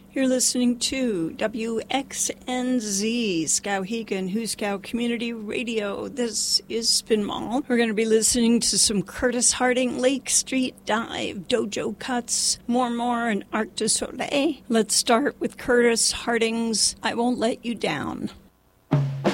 You're listening to WXNZ, Skowhegan, Huskow Community Radio. This is Spin Mall. We're going to be listening to some Curtis Harding, Lake Street Dive, Dojo Cuts, More, and Arc du Soleil. Let's start with Curtis Harding's I Won't Let You Down.